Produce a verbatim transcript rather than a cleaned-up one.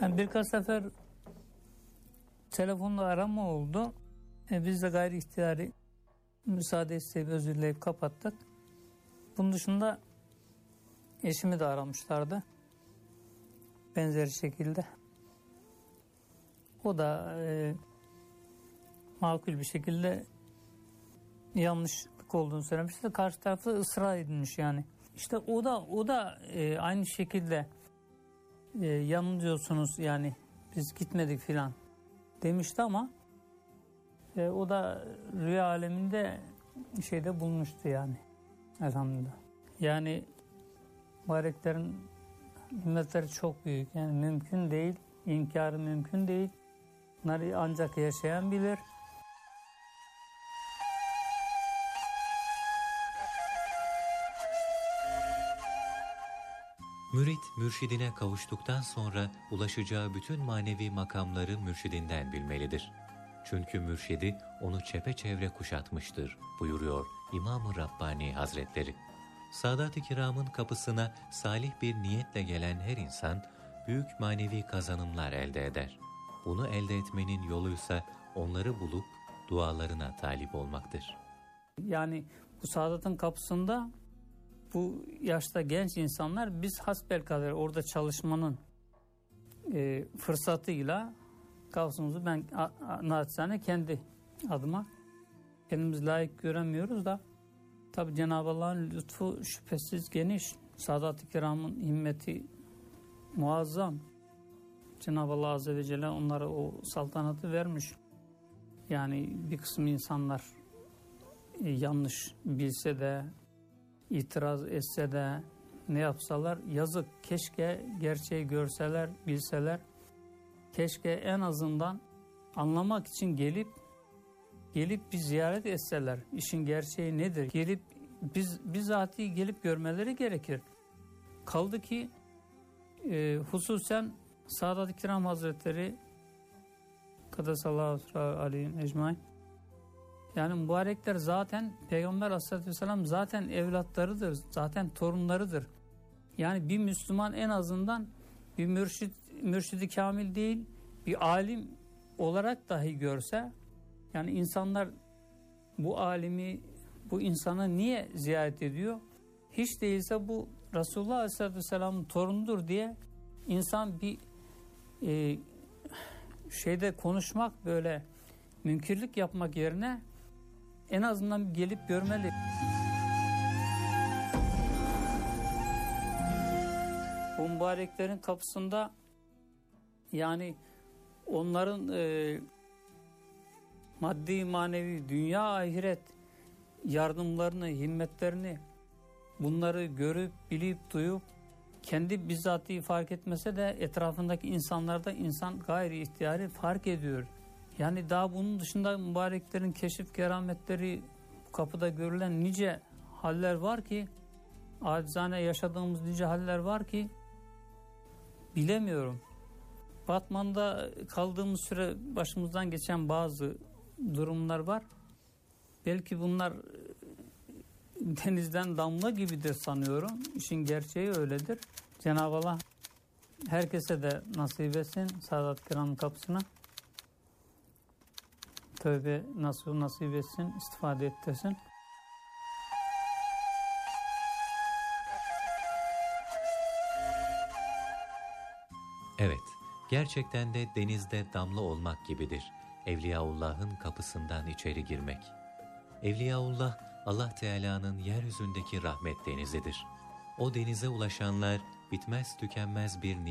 Yani birkaç sefer telefonla arama oldu. E biz de gayri ihtiyari müsaade isteyip özür dileyip kapattık. Bunun dışında eşimi de aramışlardı. Benzer şekilde. O da e, makul bir şekilde yanlışlık olduğunu söylemişti. Karşı tarafta ısrar edilmiş yani. İşte o da o da e, aynı şekilde e, yanılıyorsunuz yani biz gitmedik filan demişti ama e, o da rüya aleminde şeyde bulmuştu yani. Elhamdülillah. Yani mübareklerin himmetleri çok büyük. Yani mümkün değil. İnkarı mümkün değil. Bunları ancak yaşayan bilir. Mürit, mürşidine kavuştuktan sonra ulaşacağı bütün manevi makamları mürşidinden bilmelidir. Çünkü mürşidi onu çepeçevre kuşatmıştır, buyuruyor İmam-ı Rabbani Hazretleri. Sadat-ı Kiram'ın kapısına salih bir niyetle gelen her insan, büyük manevi kazanımlar elde eder. Bunu elde etmenin yoluysa onları bulup dualarına talip olmaktır. Yani bu saadatın kapısında bu yaşta genç insanlar biz hasbelkader orada çalışmanın e, fırsatıyla kavsumuzu ben a, a, naçizane kendi adıma kendimiz layık göremiyoruz da tabi Cenab-ı Allah'ın lütfu şüphesiz geniş. Sadat-ı Kiram'ın himmeti muazzam. Cenab-ı Allah Azze ve Celle onlara o saltanatı vermiş. Yani bir kısım insanlar e, yanlış bilse de itiraz etse de ne yapsalar yazık. Keşke gerçeği görseler, bilseler. Keşke en azından anlamak için gelip gelip bir ziyaret etseler. İşin gerçeği nedir? Gelip biz bizatihi gelip görmeleri gerekir. Kaldı ki e, hususen Sadat-ı Kiram Hazretleri Kadasallahu aleyhim ecmaîn, yani mübarekler zaten Peygamber Aleyhisselatü Vesselam zaten evlatlarıdır, zaten torunlarıdır. Yani bir Müslüman en azından bir mürşid, mürşidi kamil değil, bir alim olarak dahi görse, yani insanlar bu alimi, bu insanı niye ziyaret ediyor? Hiç değilse bu Resulullah Aleyhisselatü Vesselam'ın torunudur diye insan bir e, şeyde konuşmak, böyle münkirlik yapmak yerine en azından gelip görmeli. Bu mübareklerin kapısında yani onların e, maddi manevi dünya ahiret yardımlarını, himmetlerini bunları görüp bilip duyup kendi bizzatı fark etmese de etrafındaki insanlarda insan gayri ihtiyari fark ediyor. Yani daha bunun dışında mübareklerin keşif kerametleri, kapıda görülen nice haller var ki, acizane yaşadığımız nice haller var ki bilemiyorum. Batman'da kaldığımız süre başımızdan geçen bazı durumlar var. Belki bunlar denizden damla gibidir sanıyorum. İşin gerçeği öyledir. Cenab-ı Allah herkese de nasip etsin Sadat-ı Kiram'ın kapısına. Tövbe nasip nasip etsin, istifade ettirsin. Evet, gerçekten de denizde damla olmak gibidir Evliyaullah'ın kapısından içeri girmek. Evliyaullah, Allah Teala'nın yeryüzündeki rahmet denizidir. O denize ulaşanlar bitmez tükenmez bir